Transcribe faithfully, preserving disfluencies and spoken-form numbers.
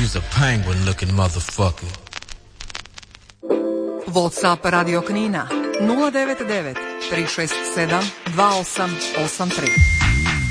you's a penguin looking motherfucker. WhatsApp Radio Knina nula devet devet tri šest sedam dva osam osam tri.